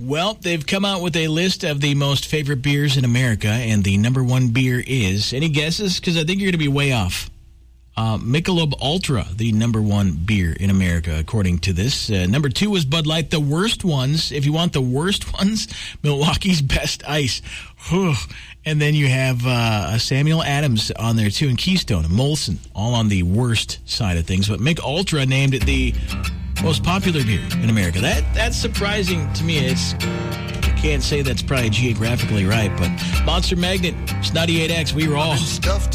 Well, they've come out with a list of the most favorite beers in America, and the number one beer is, any guesses? Because I think you're going to be way off. Michelob Ultra, the number one beer in America, according to this. Number two was Bud Light. The worst ones, if you want the worst ones, Milwaukee's Best Ice. Whew. And then you have Samuel Adams on there, too, and Keystone and Molson, all on the worst side of things. But Mich Ultra named it the most popular beer in America. That's surprising to me. I can't say that's probably geographically right, but Monster Magnet, it's 98X, we were all...